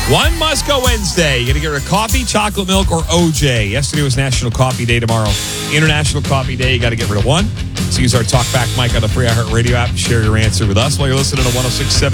One must go Wednesday. You got to get rid of coffee, chocolate milk, or OJ. Yesterday was National Coffee Day. Tomorrow, International Coffee Day. You got to get rid of one. So use our Talkback mic on the free iHeartRadio app. Share your answer with us while you're listening to 106.7